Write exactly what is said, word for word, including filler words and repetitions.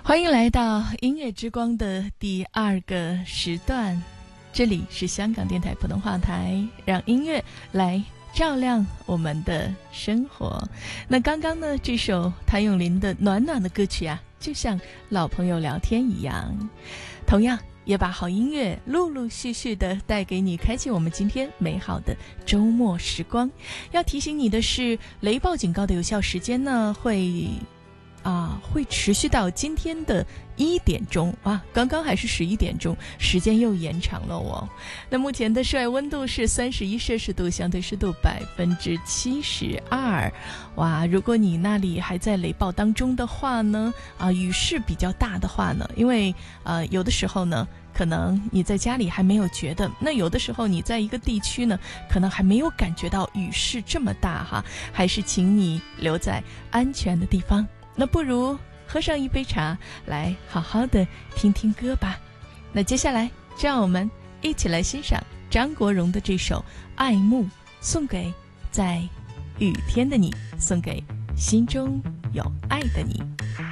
欢迎来到音乐之光的第二个时段，这里是香港电台普通话台，让音乐来照亮我们的生活。那刚刚呢，这首谭咏麟的暖暖的歌曲啊，就像老朋友聊天一样，同样也把好音乐陆陆续续的带给你，开启我们今天美好的周末时光。要提醒你的是，雷暴警告的有效时间呢会啊，会持续到今天的一点钟啊，刚刚还是十一点钟，时间又延长了哦。那目前的室外温度是三十一摄氏度，相对湿度百分之七十二。哇，如果你那里还在雷暴当中的话呢，啊，雨势比较大的话呢，因为呃有的时候呢，可能你在家里还没有觉得，那有的时候你在一个地区呢，可能还没有感觉到雨势这么大哈，还是请你留在安全的地方。那不如喝上一杯茶，来好好的听听歌吧。那接下来就让我们一起来欣赏张国荣的这首《爱慕》，送给在雨天的你，送给心中有爱的你。